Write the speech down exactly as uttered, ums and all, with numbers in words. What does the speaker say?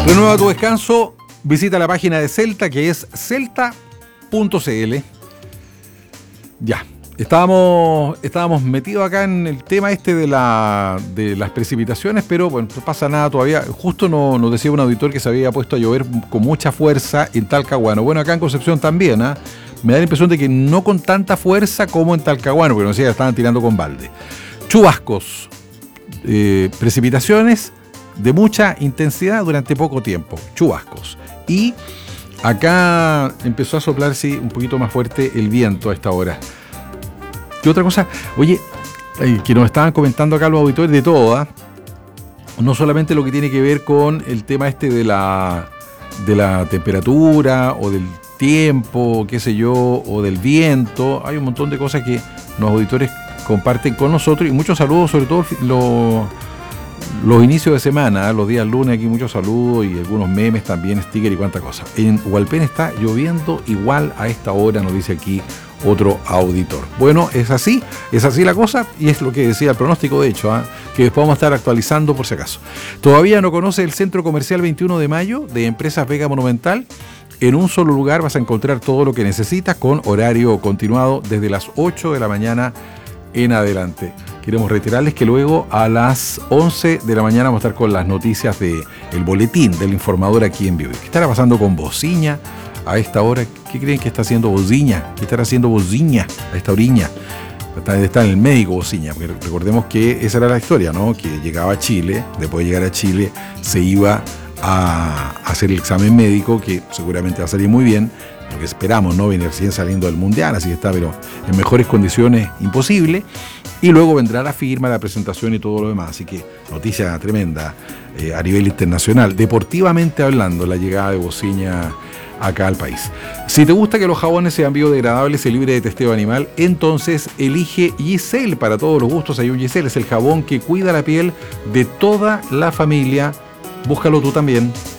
Renueva tu descanso, visita la página de Celta, que es celta punto c l. Ya, estábamos, estábamos metidos acá en el tema este de, la, de las precipitaciones, pero bueno, no pasa nada todavía. Justo no, nos decía un auditor que se había puesto a llover con mucha fuerza en Talcahuano. Bueno, acá en Concepción también, ¿eh? Me da la impresión de que no con tanta fuerza como en Talcahuano, porque no sé, estaban tirando con balde. Chubascos, eh, precipitaciones de mucha intensidad durante poco tiempo, chubascos. Y acá empezó a soplarse un poquito más fuerte el viento a esta hora. Y otra cosa, oye, eh, que nos estaban comentando acá los auditores de todo, ¿eh? No solamente lo que tiene que ver con el tema este de la, de la temperatura o del tiempo, qué sé yo, o del viento. Hay un montón de cosas que los auditores comparten con nosotros, y muchos saludos, sobre todo los... Los inicios de semana, los días lunes, aquí muchos saludos y algunos memes también, stickers y cuánta cosa. En Hualpén está lloviendo igual a esta hora, nos dice aquí otro auditor. Bueno, es así, es así la cosa, y es lo que decía el pronóstico, de hecho, ¿eh? Que después vamos a estar actualizando por si acaso. ¿Todavía no conoce el Centro Comercial veintiuno de mayo de Empresas Vega Monumental? En un solo lugar vas a encontrar todo lo que necesitas con horario continuado desde las ocho de la mañana en adelante. Queremos reiterarles que luego a las once de la mañana vamos a estar con las noticias del boletín del informador aquí en vivo. ¿Qué estará pasando con Bociña a esta hora? ¿Qué creen que está haciendo Bociña? ¿Qué estará haciendo Bociña a esta oriña? Está, está en el médico Bociña, porque recordemos que esa era la historia, ¿no? Que llegaba a Chile, después de llegar a Chile se iba a hacer el examen médico, que seguramente va a salir muy bien, lo que esperamos, ¿no? Viene recién saliendo del Mundial, así que está, pero en mejores condiciones imposible. Y luego vendrá la firma, la presentación y todo lo demás. Así que noticia tremenda eh, a nivel internacional. Deportivamente hablando, la llegada de Bociña acá al país. Si te gusta que los jabones sean biodegradables y libres de testeo animal, entonces elige Giselle para todos los gustos. Hay un Giselle, es el jabón que cuida la piel de toda la familia. Búscalo tú también.